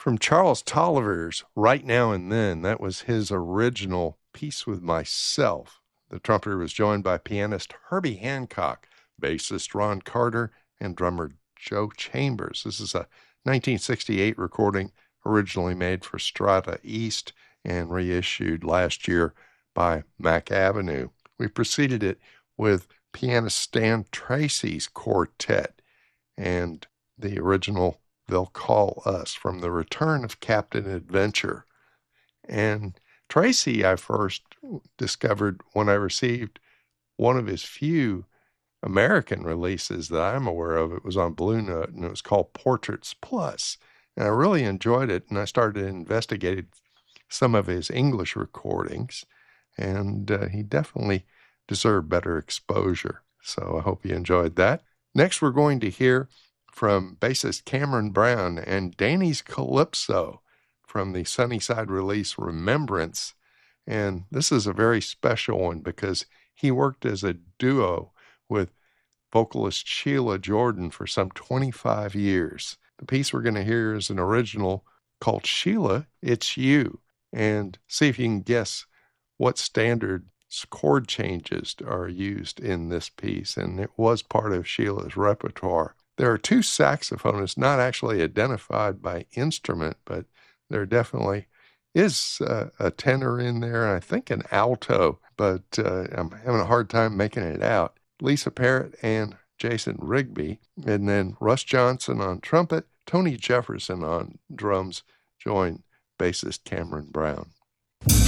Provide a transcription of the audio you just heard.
from Charles Tolliver's Right Now and Then. That was his original piece with myself. The trumpeter was joined by pianist Herbie Hancock, bassist Ron Carter, and drummer Joe Chambers. This is a 1968 recording originally made for Strata East and reissued last year by Mac Avenue. We preceded it with pianist Stan Tracy's quartet and the original They'll Call Us from The Return of Captain Adventure. And Tracy I first discovered when I received one of his few American releases that I'm aware of. It was on Blue Note, and it was called Portraits Plus. And I really enjoyed it, and I started investigating some of his English recordings, and he definitely deserved better exposure. So I hope you enjoyed that. Next, we're going to hear from bassist Cameron Brown and Danny's Calypso from the Sunnyside release Remembrance. And this is a very special one because he worked as a duo with vocalist Sheila Jordan for some 25 years. The piece we're going to hear is an original called Sheila, It's You. And see if you can guess what standard chord changes are used in this piece. And it was part of Sheila's repertoire. There are two saxophonists not actually identified by instrument, but there definitely is a tenor in there, and I think an alto, but I'm having a hard time making it out. Lisa Parrott and Jason Rigby, and then Russ Johnson on trumpet, Tony Jefferson on drums, join bassist Cameron Brown.